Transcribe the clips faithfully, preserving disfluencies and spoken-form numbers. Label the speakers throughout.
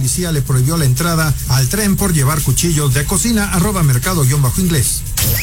Speaker 1: policía le prohibió la entrada al tren por llevar cuchillos de cocina. Arroba mercado guión bajo inglés.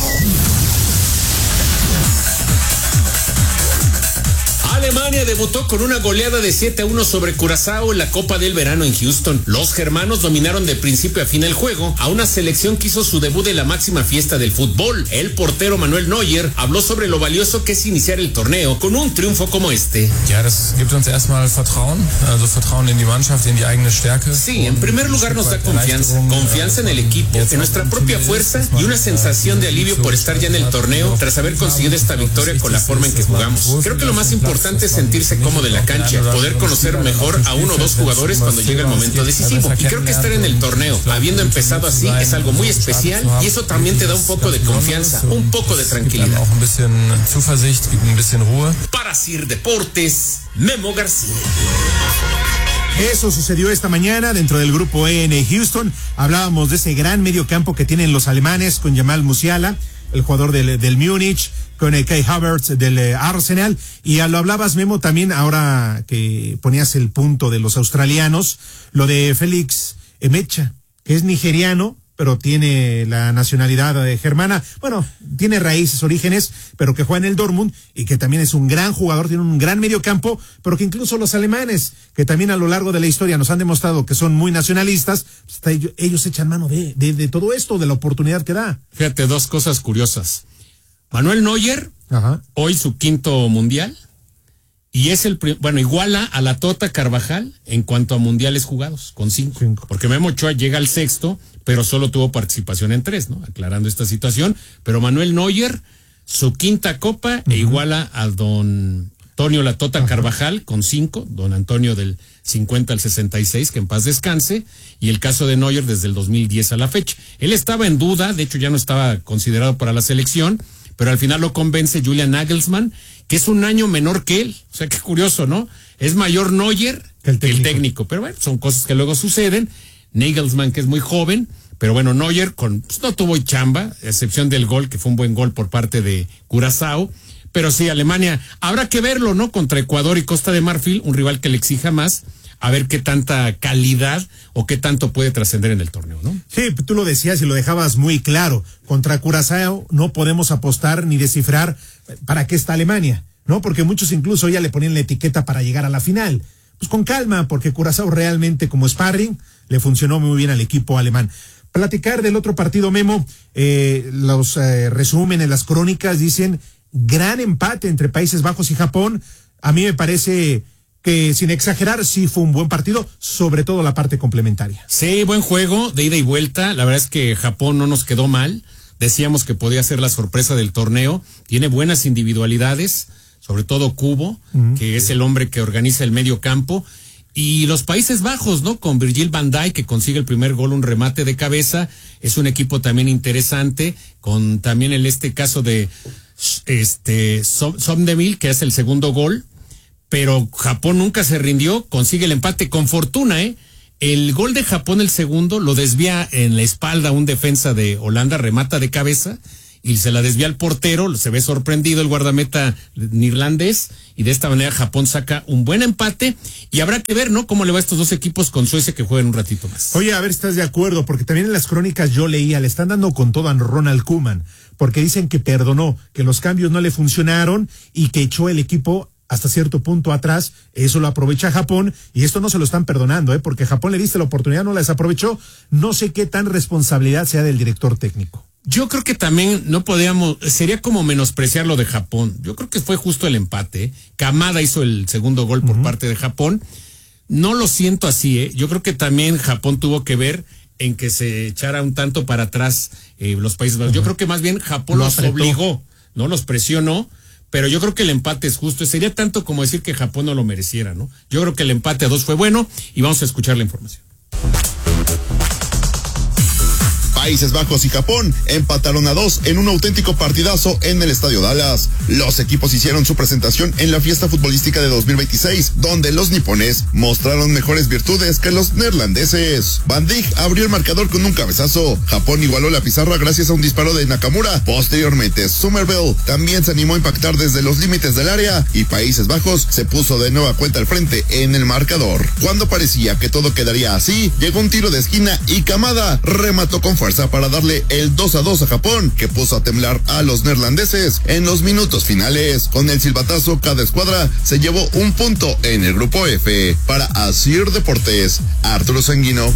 Speaker 2: Alemania debutó con una goleada de siete a uno sobre Curazao en la Copa del Verano en Houston. Los germanos dominaron de principio a fin el juego a una selección que hizo su debut en la máxima fiesta del fútbol. El portero Manuel Neuer habló sobre lo valioso que es iniciar el torneo con un triunfo como este.
Speaker 3: Ja, das gibt uns erstmal Vertrauen, also Vertrauen in die Mannschaft, in die eigene Stärke.
Speaker 2: Sí, en primer lugar nos da confianza, confianza en el equipo, en nuestra propia fuerza y una sensación de alivio por estar ya en el torneo tras haber conseguido esta victoria con la forma en que jugamos. Creo que lo más importante es sentirse cómodo en la cancha, poder conocer mejor a uno o dos jugadores cuando llega el momento decisivo. Y creo que estar en el torneo, habiendo empezado así, es algo muy especial y eso también te da un poco de confianza, un poco de tranquilidad. Para Sir Deportes, Memo García.
Speaker 4: Eso sucedió esta mañana dentro del grupo E en Houston. Hablábamos de ese gran medio campo que tienen los alemanes con Jamal Musiala, el jugador del, del Múnich, con el Kai Havertz del eh, Arsenal, y ya lo hablabas, Memo, también ahora que ponías el punto de los australianos, lo de Félix Emecha, que es nigeriano, pero tiene la nacionalidad eh, germana, bueno, tiene raíces, orígenes, pero que juega en el Dortmund y que también es un gran jugador, tiene un gran mediocampo, pero que incluso los alemanes, que también a lo largo de la historia nos han demostrado que son muy nacionalistas, pues hasta ellos, ellos echan mano de, de, de todo esto, de la oportunidad que da.
Speaker 2: Fíjate, dos cosas curiosas. Manuel Neuer, Ajá. hoy su quinto mundial, y es el, bueno, iguala a la Tota Carvajal en cuanto a mundiales jugados, con cinco. cinco. Porque Memo Ochoa llega al sexto, pero solo tuvo participación en tres, ¿no? Aclarando esta situación. Pero Manuel Neuer, su quinta copa, uh-huh. e iguala a don Antonio La Tota Ajá. Carvajal con cinco, don Antonio del cincuenta al sesenta y seis, que en paz descanse, y el caso de Neuer desde el dos mil diez a la fecha. Él estaba en duda, de hecho ya no estaba considerado para la selección, pero al final lo convence Julian Nagelsmann, que es un año menor que él. O sea, qué curioso, ¿no? Es mayor Neuer que el técnico, que el técnico. Pero bueno, son cosas que luego suceden. Nagelsmann, que es muy joven, pero bueno, Neuer con, pues, no tuvo chamba, a excepción del gol, que fue un buen gol por parte de Curazao. Pero sí, Alemania, habrá que verlo, ¿no? Contra Ecuador y Costa de Marfil, un rival que le exija más, a ver qué tanta calidad o qué tanto puede trascender en el torneo, ¿no?
Speaker 4: Sí, tú lo decías y lo dejabas muy claro. Contra Curazao no podemos apostar ni descifrar para qué está Alemania, ¿no? Porque muchos incluso ya le ponían la etiqueta para llegar a la final. Pues con calma, porque Curazao realmente como sparring le funcionó muy bien al equipo alemán. Platicar del otro partido, Memo, eh, los eh, resúmenes, las crónicas dicen gran empate entre Países Bajos y Japón. A mí me parece que, sin exagerar, sí fue un buen partido, sobre todo la parte complementaria.
Speaker 2: Sí, buen juego, de ida y vuelta. La verdad es que Japón no nos quedó mal. Decíamos que podía ser la sorpresa del torneo. Tiene buenas individualidades, sobre todo Kubo, uh-huh. que es el hombre que organiza el medio campo. Y los Países Bajos, ¿no? Con Virgil van Dijk, que consigue el primer gol, un remate de cabeza. Es un equipo también interesante, con también en este caso de este Somdevil, que es el segundo gol. Pero Japón nunca se rindió, consigue el empate con fortuna, ¿eh? El gol de Japón, el segundo, lo desvía en la espalda un defensa de Holanda, remata de cabeza, y se la desvía al portero, se ve sorprendido el guardameta neerlandés, y de esta manera Japón saca un buen empate, y habrá que ver, ¿no?, cómo le va a estos dos equipos con Suecia, que juegan un ratito más.
Speaker 4: Oye, a ver si estás de acuerdo, porque también en las crónicas yo leía, le están dando con todo a Ronald Koeman, porque dicen que perdonó, que los cambios no le funcionaron, y que echó el equipo hasta cierto punto atrás. Eso lo aprovecha Japón, y esto no se lo están perdonando, ¿eh? Porque Japón le diste la oportunidad, no la desaprovechó. No sé qué tan responsabilidad sea del director técnico.
Speaker 2: Yo creo que también no podíamos, sería como menospreciar lo de Japón. Yo creo que fue justo el empate, ¿eh? Kamada hizo el segundo gol por uh-huh. parte de Japón. No lo siento así, ¿eh? Yo creo que también Japón tuvo que ver en que se echara un tanto para atrás eh, los Países Bajos. Uh-huh. Yo creo que más bien Japón lo los apretó. obligó, no los presionó. Pero yo creo que el empate es justo. Sería tanto como decir que Japón no lo mereciera, ¿no? Yo creo que el empate a dos fue bueno, y vamos a escuchar la información.
Speaker 5: Países Bajos y Japón empataron a dos en un auténtico partidazo en el Estadio Dallas. Los equipos hicieron su presentación en la fiesta futbolística de dos mil veintiséis, donde los nipones mostraron mejores virtudes que los neerlandeses. Van Dijk abrió el marcador con un cabezazo. Japón igualó la pizarra gracias a un disparo de Nakamura. Posteriormente, Somerville también se animó a impactar desde los límites del área y Países Bajos se puso de nueva cuenta al frente en el marcador. Cuando parecía que todo quedaría así, llegó un tiro de esquina y Kamada remató con fuerza para darle el dos a dos a Japón, que puso a temblar a los neerlandeses en los minutos finales. Con el silbatazo, cada escuadra se llevó un punto en el grupo F. Para Asir Deportes, Arturo Sanguino.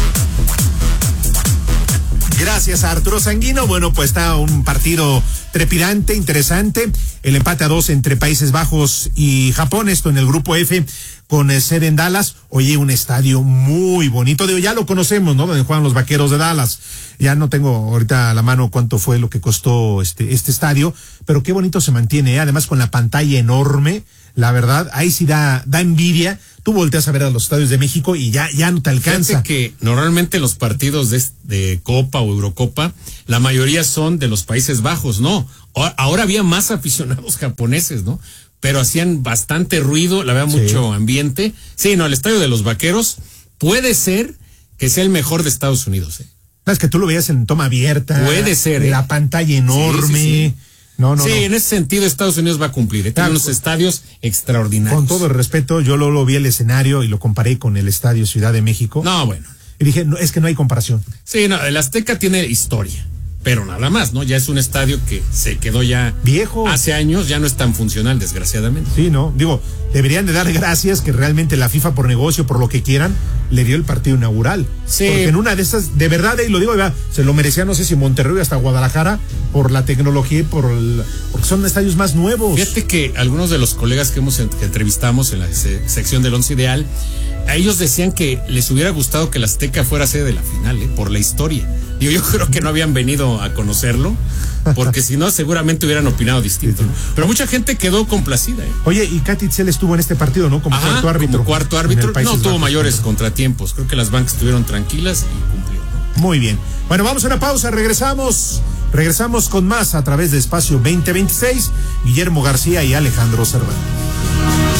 Speaker 4: Gracias a Arturo Sanguino. Bueno, pues está un partido trepidante, interesante. El empate a dos entre Países Bajos y Japón, esto en el grupo F, con eh, sede en Dallas. Oye, un estadio muy bonito. Digo, ya lo conocemos, ¿no? Donde juegan los Vaqueros de Dallas. Ya no tengo ahorita a la mano cuánto fue lo que costó este, este estadio, pero qué bonito se mantiene, ¿eh? Además con la pantalla enorme. La verdad, ahí sí da, da envidia. Tú volteas a ver a los estadios de México y ya, ya no te alcanza.
Speaker 2: Fíjate que normalmente los partidos de, de Copa o Eurocopa, la mayoría son de los Países Bajos, ¿no? Ahora había más aficionados japoneses, ¿no? Pero hacían bastante ruido, la verdad, sí. Mucho ambiente. Sí, no, el estadio de los Vaqueros puede ser que sea el mejor de Estados Unidos, ¿eh?
Speaker 4: Es que tú lo veías en toma abierta.
Speaker 2: Puede ser.
Speaker 4: La
Speaker 2: ¿eh?
Speaker 4: pantalla enorme. Sí, sí, sí. No, no,
Speaker 2: sí,
Speaker 4: no.
Speaker 2: En ese sentido Estados Unidos va a cumplir, ¿eh? Tiene unos estadios extraordinarios.
Speaker 4: Con todo el respeto, yo lo, lo vi el escenario y lo comparé con el estadio Ciudad de México.
Speaker 2: No, bueno.
Speaker 4: Y dije, no, es que no hay comparación.
Speaker 2: Sí, no, el Azteca tiene historia, pero nada más, ¿no? Ya es un estadio que se quedó ya
Speaker 4: viejo.
Speaker 2: Hace años, ya no es tan funcional, desgraciadamente.
Speaker 4: Sí, no, digo, deberían de dar gracias que realmente la FIFA, por negocio, por lo que quieran, le dio el partido inaugural.
Speaker 2: Sí.
Speaker 4: Porque en una de esas, de verdad, y lo digo, ¿verdad? Se lo merecía, no sé si Monterrey hasta Guadalajara, por la tecnología y por el, porque son estadios más nuevos.
Speaker 2: Fíjate que algunos de los colegas que hemos que entrevistamos en la se, sección del Once Ideal, a ellos decían que les hubiera gustado que el Azteca fuera sede de la final, ¿eh? Por la historia. Digo, yo creo que no habían venido a conocerlo, porque si no, seguramente hubieran opinado distinto, ¿no? Pero mucha gente quedó complacida, ¿eh?
Speaker 4: Oye, y Katy Itzel estuvo en este partido, ¿no? Como
Speaker 2: Ajá,
Speaker 4: cuarto árbitro.
Speaker 2: Como cuarto árbitro, no tuvo
Speaker 4: Bajos,
Speaker 2: mayores contratiempos. Creo que las bancas estuvieron tranquilas y cumplió, ¿no?
Speaker 4: Muy bien. Bueno, vamos a una pausa, regresamos. Regresamos con más a través de Espacio veinte veintiséis. Guillermo García y Alejandro Cervantes.